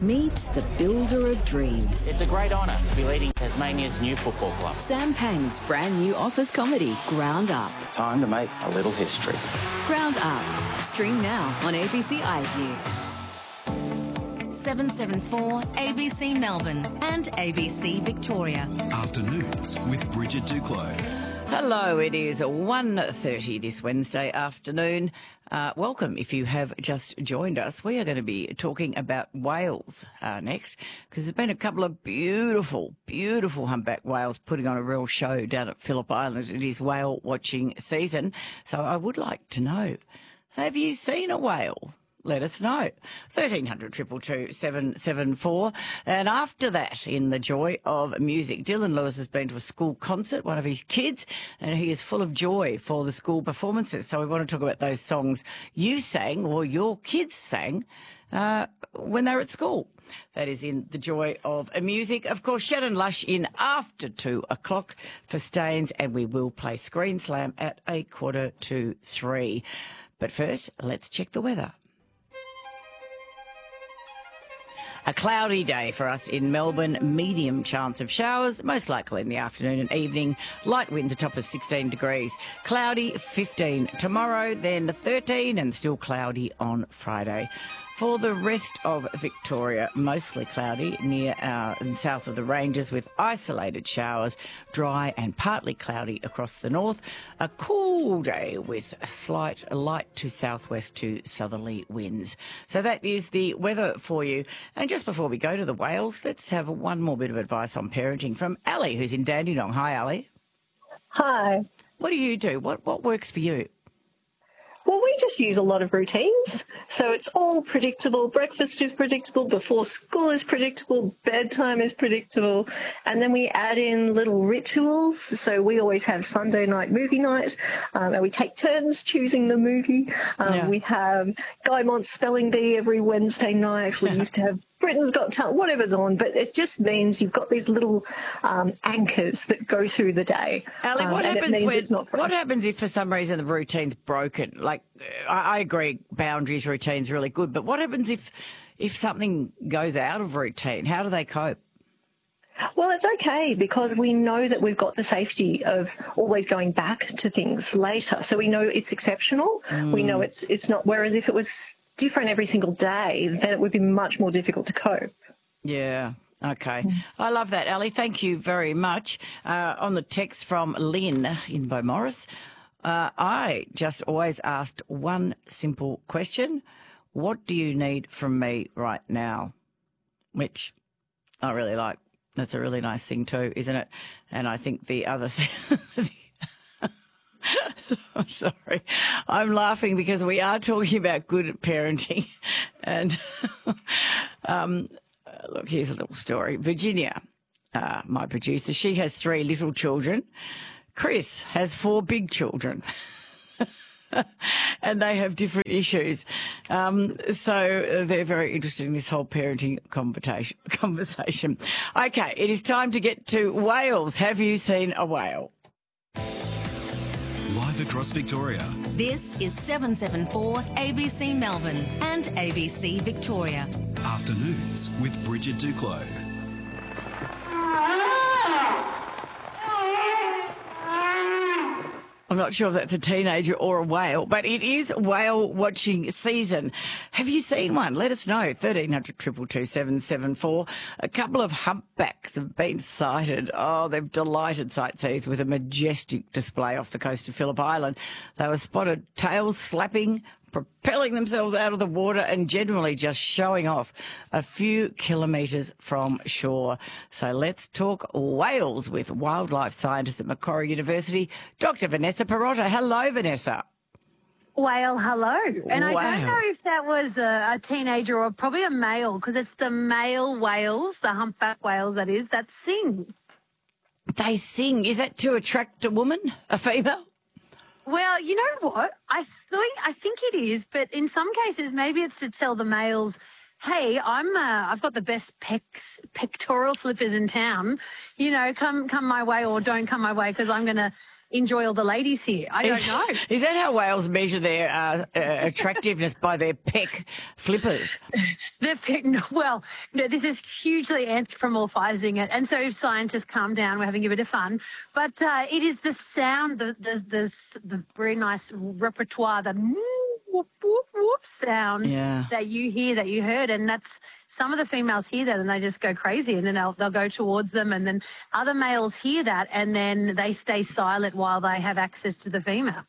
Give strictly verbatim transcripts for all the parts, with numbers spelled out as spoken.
Meet the builder of dreams. It's a great honour to be leading Tasmania's new football club. Sam Pang's brand new office comedy, Ground Up. Time to make a little history. Ground Up. Stream now on A B C iView. seven seven four A B C Melbourne and A B C Victoria. Afternoons with Bridget Duclos. Hello, it is one thirty this Wednesday afternoon. Uh, welcome if you have just joined us. We are going to be talking about whales uh, next, because there's been a couple of beautiful, beautiful humpback whales putting on a real show down at Phillip Island. It is whale watching season. So I would like to know, have you seen a whale? Let us know. thirteen hundred, two two two, seven seven four. And after that, in the joy of music, Dylan Lewis has been to a school concert, one of his kids, and he is full of joy for the school performances. So we want to talk about those songs you sang or your kids sang uh, when they were at school. That is in the joy of music. Of course, Shannon Lush in after two o'clock for Staines, and we will play Screen Slam at a quarter to three. But first, let's check the weather. A cloudy day for us in Melbourne, medium chance of showers, most likely in the afternoon and evening. Light winds, a top of sixteen degrees. Cloudy, fifteen tomorrow, then thirteen, and still cloudy on Friday. For the rest of Victoria, mostly cloudy near uh, and south of the ranges with isolated showers, dry and partly cloudy across the north. A cool day with a slight light to southwest to southerly winds. So that is the weather for you. And just before we go to the whales, let's have one more bit of advice on parenting from Ali, who's in Dandenong. Hi, Ali. Hi. What do you do? What, what works for you? Well, we just use a lot of routines. So it's all predictable. Breakfast is predictable. Before school is predictable. Bedtime is predictable. And then we add in little rituals. So we always have Sunday night movie night. Um, and we take turns choosing the movie. Um, Yeah. We have Guy Mont's Spelling Bee every Wednesday night. We used to have Britain's Got Talent, whatever's on, but it just means you've got these little um, anchors that go through the day. Ali, what um, happens when, not what happens if for some reason the routine's broken? Like, I, I agree, boundaries, routine's really good, but what happens if if something goes out of routine? How do they cope? Well, it's okay because we know that we've got the safety of always going back to things later. So we know it's exceptional. Mm. We know it's it's not, whereas if it was different every single day, then it would be much more difficult to cope. Yeah. Okay. I love that, Ali. Thank you very much. Uh, on the text from Lynn in Beaumaris, uh, I just always asked one simple question. What do you need from me right now? Which I really like. That's a really nice thing too, isn't it? And I think the other thing... I'm sorry. I'm laughing because we are talking about good parenting. And um, look, here's a little story. Virginia, uh, my producer, she has three little children. Chris has four big children. And they have different issues. Um, so they're very interested in this whole parenting conversation. conversation. Okay, it is time to get to whales. Have you seen a whale? Live across Victoria. This is seven seven four A B C Melbourne and A B C Victoria. Afternoons with Bridget Duclos. I'm not sure if that's a teenager or a whale, but it is whale watching season. Have you seen one? Let us know. thirteen hundred, two two two, seven seven four. A couple of humpbacks have been sighted. Oh, they've delighted sightseers with a majestic display off the coast of Phillip Island. They were spotted tails slapping, propelling themselves out of the water and generally just showing off a few kilometres from shore. So let's talk whales with wildlife scientist at Macquarie University, Doctor Vanessa Perotta. Hello, Vanessa. Whale, hello. And Wow. I don't know if that was a, a teenager or probably a male, because it's the male whales, the humpback whales, that is, that sing. They sing. Is that to attract a woman, a female? Well, you know what? I think I think it is, but in some cases, maybe it's to tell the males, "Hey, I'm uh, I've got the best pecs, pectoral flippers in town. You know, come come my way or don't come my way because I'm going to enjoy all the ladies here." I don't is, know. Is that how whales measure their uh, uh, attractiveness by their peck flippers? The pic- well, no, this is hugely anthropomorphizing it, and so scientists, calm down. We're having a bit of fun, but uh, it is the sound, the the the, the very nice repertoire, the whoop whoop whoop sound Yeah. that you hear, that you heard, and that's some of the females hear that and they just go crazy, and then they'll they'll go towards them, and then other males hear that and then they stay silent while they have access to the female.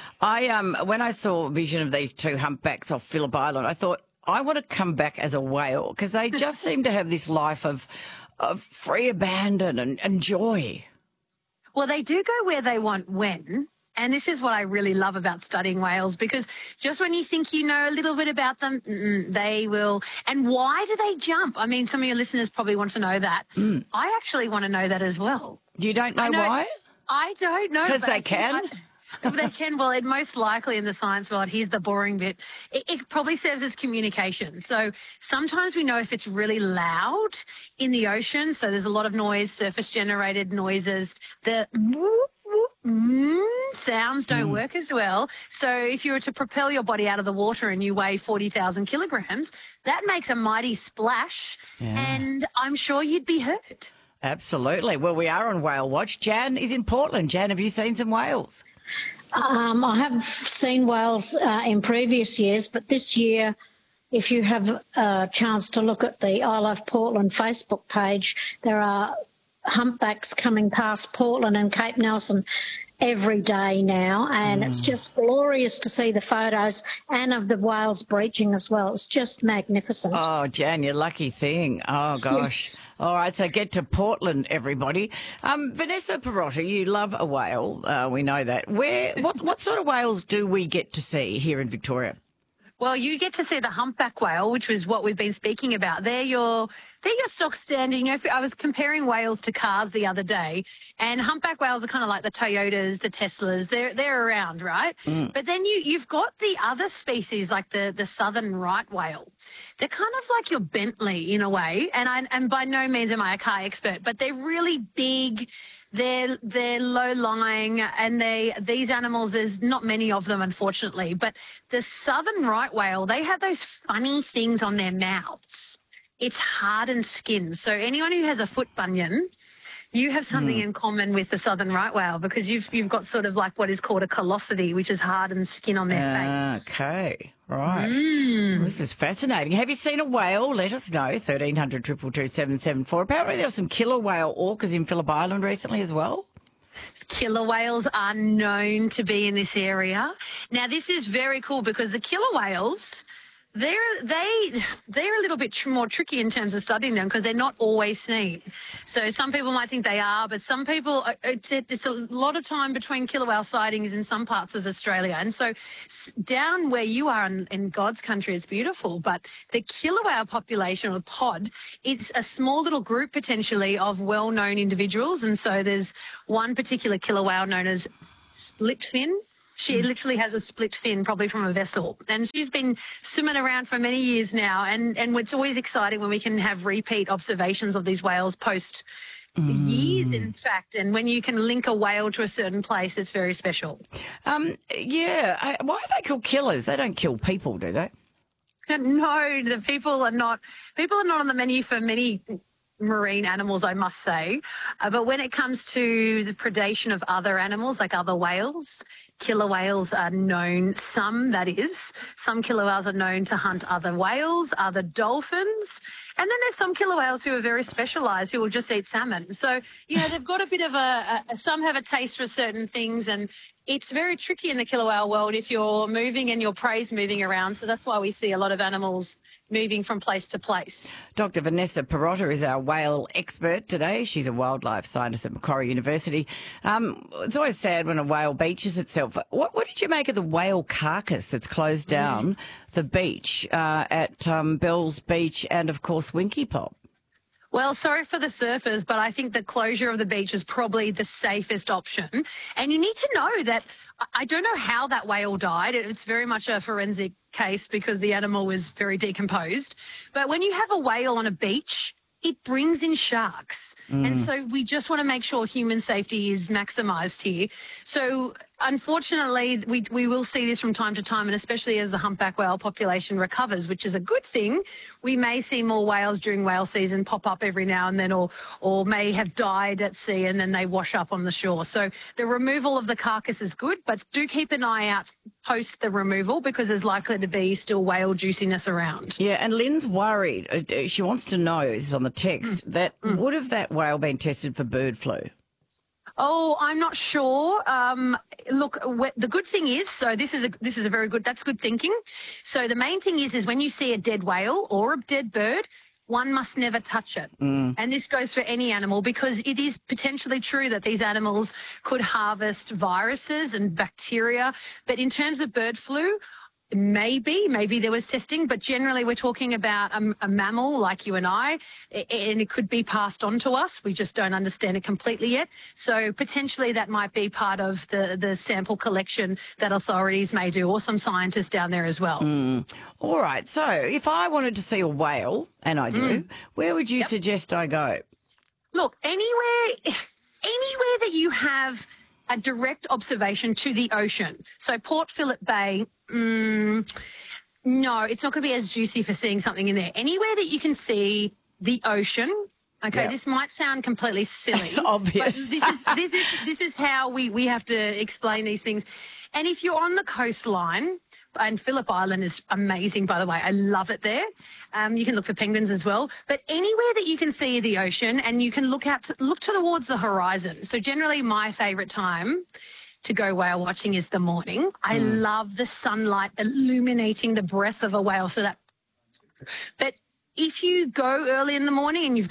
I um when I saw a vision of these two humpbacks off Phillip Island, I thought, I want to come back as a whale, because they just seem to have this life of of free abandon and, and joy. Well, they do go where they want when. And this is what I really love about studying whales, because just when you think you know a little bit about them, mm, they will. And why do they jump? I mean, some of your listeners probably want to know that. Mm. I actually want to know that as well. You don't know, know why? I don't know. Because but they I can? I, they can. Well, it most likely in the science world, here's the boring bit. It, it probably serves as communication. So sometimes we know if it's really loud in the ocean, so there's a lot of noise, surface generated noises, the whoop, whoop, mm, sounds don't mm. work as well. So if you were to propel your body out of the water and you weigh forty thousand kilograms, that makes a mighty splash, yeah. and I'm sure you'd be hurt. Absolutely. Well, we are on Whale Watch. Jan is in Portland. Jan, have you seen some whales? Um, I have seen whales uh, in previous years, but this year, if you have a chance to look at the I Love Portland Facebook page, there are humpbacks coming past Portland and Cape Nelson every day now, and mm. it's just glorious to see the photos and of the whales breaching as well. It's just magnificent. Oh, Jan, you lucky thing. Oh, gosh. Yes. All right, so get to Portland, everybody. Um, Vanessa Perotta, you love a whale. Uh, we know that. Where? What, what sort of whales do we get to see here in Victoria? Well, you get to see the humpback whale, which is what we've been speaking about. They're your they're your stock standing. You know, if I was comparing whales to cars the other day, and humpback whales are kind of like the Toyotas, the Teslas. They're they're around, right? Mm. But then you you've got the other species like the the southern right whale. They're kind of like your Bentley in a way, and I and by no means am I a car expert, but they're really big. They're they're low-lying, and they these animals, there's not many of them, unfortunately. But the southern right whale, they have those funny things on their mouths. It's hardened skin. So anyone who has a foot bunion, you have something mm. in common with the southern right whale, because you've you've got sort of like what is called a callosity, which is hardened skin on their uh, face. Okay, right. Mm. This is fascinating. Have you seen a whale? Let us know. thirteen hundred, two two two, seven seven four. Apparently there were some killer whale orcas in Phillip Island recently as well. Killer whales are known to be in this area. Now, this is very cool, because the killer whales, They're they they're a little bit tr- more tricky in terms of studying them, because they're not always seen. So some people might think they are, but some people it's, it's a lot of time between killer whale sightings in some parts of Australia. And so down where you are in, in God's country is beautiful, but the killer whale population, or pod, it's a small little group potentially of well-known individuals. And so there's one particular killer whale known as split fin. She literally has a split fin, probably from a vessel. And she's been swimming around for many years now. And, and it's always exciting when we can have repeat observations of these whales post mm. years, in fact. And when you can link a whale to a certain place, it's very special. Um, yeah. I, why are they called killers? They don't kill people, do they? No, the people are not. People are not on the menu for many marine animals, I must say. Uh, but when it comes to the predation of other animals, like other whales, killer whales are known, some that is, some killer whales are known to hunt other whales, other dolphins. And then there's some killer whales who are very specialised, who will just eat salmon. So, you know, they've got a bit of a, a, some have a taste for certain things, and it's very tricky in the killer whale world if you're moving and your prey's moving around. So that's why we see a lot of animals moving from place to place. Doctor Vanessa Perotta is our whale expert today. She's a wildlife scientist at Macquarie University. Um, it's always sad when a whale beaches itself. What, what did you make of the whale carcass that's closed down mm. the beach uh, at um, Bells Beach and, of course, Winky Pop? Well, sorry for the surfers, but I think the closure of the beach is probably the safest option. And you need to know that I don't know how that whale died. It's very much a forensic case because the animal was very decomposed. But when you have a whale on a beach, it brings in sharks. Mm. And so we just want to make sure human safety is maximised here. So unfortunately, we we will see this from time to time, and especially as the humpback whale population recovers, which is a good thing. We may see more whales during whale season pop up every now and then, or or may have died at sea and then they wash up on the shore. So the removal of the carcass is good, but do keep an eye out post the removal because there's likely to be still whale juiciness around. Yeah, and Lynn's worried. Uh, She wants to know, this is on the text, mm. that mm. would have that whale been tested for bird flu? Oh, I'm not sure. Um, look, the good thing is, so this is a this is a very good. That's good thinking. So the main thing is, is when you see a dead whale or a dead bird, one must never touch it. Mm. And this goes for any animal because it is potentially true that these animals could harvest viruses and bacteria. But in terms of bird flu, Maybe, maybe there was testing, but generally we're talking about a, a mammal like you and I, and it could be passed on to us. We just don't understand it completely yet. So potentially that might be part of the, the sample collection that authorities may do, or some scientists down there as well. Mm. All right. So if I wanted to see a whale, and I do, mm. where would you yep. suggest I go? Look, anywhere, anywhere that you have a direct observation to the ocean. So Port Phillip Bay, mm, no, it's not going to be as juicy for seeing something in there. Anywhere that you can see the ocean. Okay, yep. This might sound completely silly. Obvious. But this is this is this is how we we have to explain these things. And if you're on the coastline, and Phillip Island is amazing, by the way. I love it there. Um, you can look for penguins as well. But anywhere that you can see the ocean and you can look out, to, look towards the horizon. So generally my favourite time to go whale watching is the morning. I mm. love the sunlight illuminating the breath of a whale. So that, but if you go early in the morning and you've